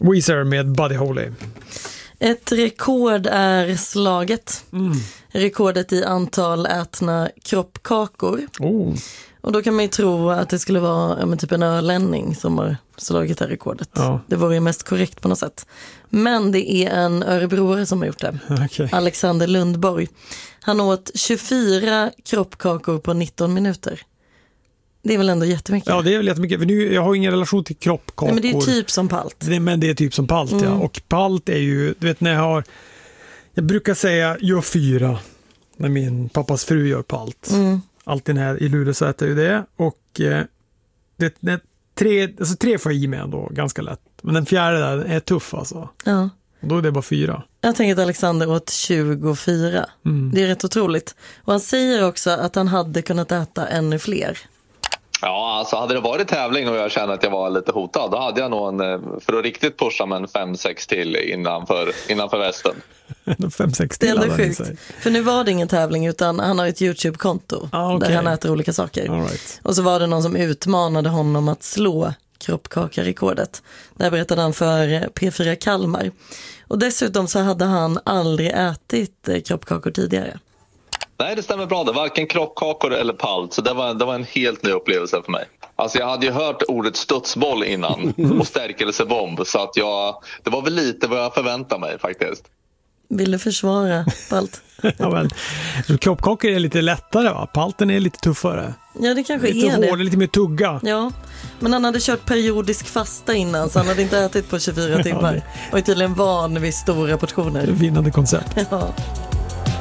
Weezer med Buddy Holly. Ett rekord är slaget. Rekordet i antal ätna kroppkakor. Och då kan man ju tro att det skulle vara typ en ölänning som har slagit det här rekordet. Ja. Det vore ju mest korrekt på något sätt. Men det är en örebroare som har gjort det. Okay. Alexander Lundborg. Han åt 24 kroppkakor på 19 minuter. Det är väl ändå jättemycket? Ja, det är väl jättemycket. För nu, jag har ingen relation till kroppkakor. Nej, men det är ju typ som palt. Men det är typ som palt, ja. Och palt är ju, du vet när jag brukar säga, gör 4 när min pappas fru gör palt. Alltid här i Luleå så äter jag ju det. Och det 3 får jag i mig ändå, ganska lätt. Men den 4:e där är tuff alltså. Ja. Och då är det bara 4. Jag tänker att Alexander åt 24. Det är rätt otroligt. Och han säger också att han hade kunnat äta ännu fler. Ja, alltså hade det varit tävling och jag kände att jag var lite hotad, då hade jag nog för att riktigt pusha med en 5-6 till innanför västen. 5-6 Det är till. ändå sjukt. För nu var det ingen tävling utan han har ett YouTube-konto där han äter olika saker. All right. Och så var det någon som utmanade honom att slå kroppkaka-rekordet. Där berättade han för P4 Kalmar. Och dessutom så hade han aldrig ätit kroppkakor tidigare. Nej, det stämmer bra. Det var varken kroppkakor eller palt. Så det var en helt ny upplevelse för mig. Alltså jag hade ju hört ordet studsboll innan och stärkelsebomb. Så att det var väl lite vad jag förväntade mig faktiskt. Vill du försvara palt? Ja, men, kroppkakor är lite lättare, va? Palten är lite tuffare. Ja, det kanske lite är det. Hårdare, lite mer tugga. Ja, men han hade kört periodisk fasta innan så han hade inte ätit på 24 timmar. Och är tydligen van vid stora portioner. Vinnande koncept. Ja.